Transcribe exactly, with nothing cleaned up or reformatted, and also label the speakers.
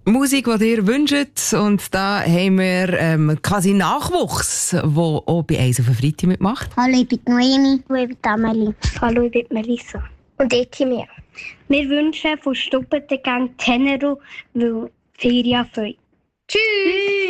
Speaker 1: Musik, die ihr wünscht. Und da haben wir ähm, quasi Nachwuchs, der auch bei «Eins auf den Freitag» mitmacht.
Speaker 2: Hallo, ich bin Noemi. Hallo, ich bin Amelie.
Speaker 3: Hallo, ich bin Melissa.
Speaker 4: Und ich Timia.
Speaker 3: Wir wünschen von Stubben den Gang Tenero, weil Ferien feuern.
Speaker 4: Tschüss!